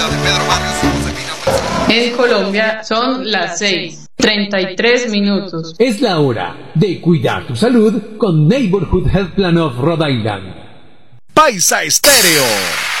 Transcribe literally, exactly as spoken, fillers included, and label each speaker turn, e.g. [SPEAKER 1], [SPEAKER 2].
[SPEAKER 1] En Colombia son las seis, treinta y tres minutos.
[SPEAKER 2] Es la hora de cuidar tu salud con Neighborhood Health Plan of Rhode Island.
[SPEAKER 3] Paisa Estéreo.